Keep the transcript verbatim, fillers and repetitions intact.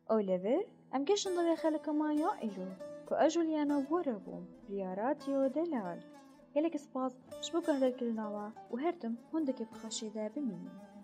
أوليفر أم كشن ضوي خلق ما يائلو كو أجوليانا وربوم ريا راديو دلال يلك سباز شبكن رجل نوا وهرتم هندك بخشي دا بمين